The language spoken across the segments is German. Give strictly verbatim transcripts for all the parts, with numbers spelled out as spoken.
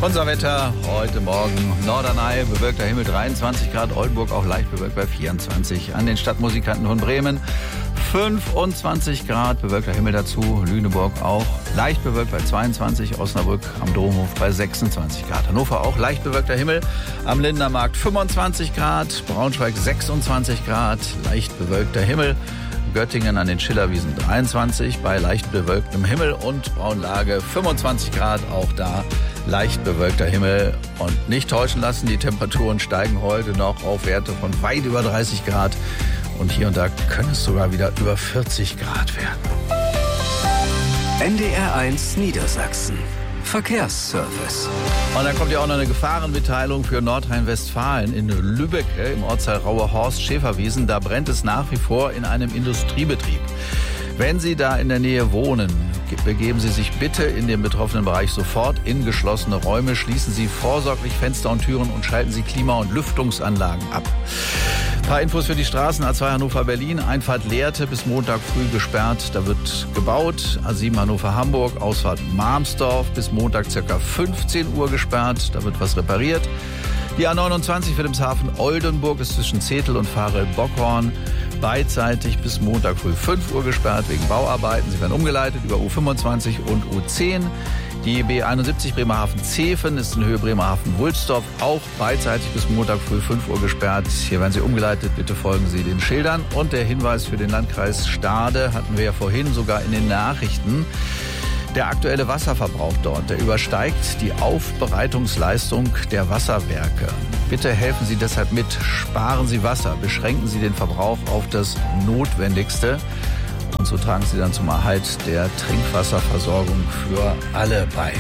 Unser Wetter heute Morgen: Norderney, bewölkter Himmel dreiundzwanzig Grad, Oldenburg auch leicht bewölkt bei vierundzwanzig. An den Stadtmusikanten von Bremen fünfundzwanzig Grad, bewölkter Himmel dazu. Lüneburg auch leicht bewölkt bei zweiundzwanzig. Osnabrück am Domhof bei sechsundzwanzig Grad. Hannover auch leicht bewölkter Himmel. Am Lindener Markt fünfundzwanzig Grad. Braunschweig sechsundzwanzig Grad, leicht bewölkter Himmel. Göttingen an den Schillerwiesen dreiundzwanzig bei leicht bewölktem Himmel und Braunlage fünfundzwanzig Grad, auch da leicht bewölkter Himmel. Und nicht täuschen lassen, die Temperaturen steigen heute noch auf Werte von weit über dreißig Grad und hier und da können es sogar wieder über vierzig Grad werden. N D R eins Niedersachsen. Verkehrsservice. Und dann kommt ja auch noch eine Gefahrenmitteilung für Nordrhein-Westfalen in Lübeck im Ortsteil Rauhe-Horst-Schäferwiesen. Da brennt es nach wie vor in einem Industriebetrieb. Wenn Sie da in der Nähe wohnen, begeben Sie sich bitte in den betroffenen Bereich sofort in geschlossene Räume. Schließen Sie vorsorglich Fenster und Türen und schalten Sie Klima- und Lüftungsanlagen ab. Ein paar Infos für die Straßen: A zwei Hannover-Berlin, Einfahrt Lehrte bis Montag früh gesperrt, da wird gebaut. A sieben Hannover-Hamburg, Ausfahrt Marmsdorf bis Montag ca. fünfzehn Uhr gesperrt, da wird was repariert. Die A neunundzwanzig Wilhelmshaven Oldenburg ist zwischen Zetel und Farel-Bockhorn beidseitig bis Montag früh fünf Uhr gesperrt wegen Bauarbeiten. Sie werden umgeleitet über U fünfundzwanzig und U zehn. Die B einundsiebzig Bremerhaven-Zeven ist in Höhe Bremerhaven-Wulsdorf auch beidseitig bis Montag früh fünf Uhr gesperrt. Hier werden Sie umgeleitet, bitte folgen Sie den Schildern. Und der Hinweis für den Landkreis Stade hatten wir ja vorhin sogar in den Nachrichten. Der aktuelle Wasserverbrauch dort, der übersteigt die Aufbereitungsleistung der Wasserwerke. Bitte helfen Sie deshalb mit, sparen Sie Wasser, beschränken Sie den Verbrauch auf das Notwendigste. Und so tragen Sie dann zum Erhalt der Trinkwasserversorgung für alle bei.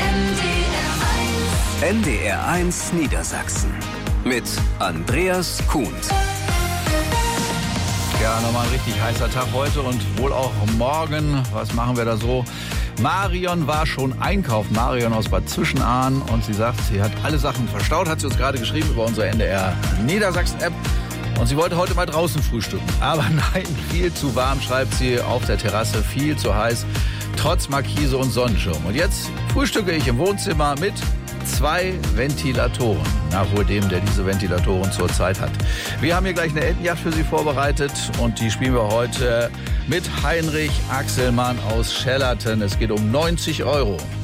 N D R eins Niedersachsen mit Andreas Kuhns. Ja, nochmal ein richtig heißer Tag heute und wohl auch morgen. Was machen wir da so? Marion war schon einkaufen. Marion aus Bad Zwischenahn. Und sie sagt, sie hat alle Sachen verstaut, hat sie uns gerade geschrieben über unsere N D R Niedersachsen-App. Und sie wollte heute mal draußen frühstücken. Aber nein, viel zu warm, schreibt sie, auf der Terrasse, viel zu heiß, trotz Markise und Sonnenschirm. Und jetzt frühstücke ich im Wohnzimmer mit zwei Ventilatoren. Nach wohl dem, der diese Ventilatoren zurzeit hat. Wir haben hier gleich eine Entenjagd für Sie vorbereitet und die spielen wir heute mit Heinrich Axelmann aus Schellerten. Es geht um neunzig Euro.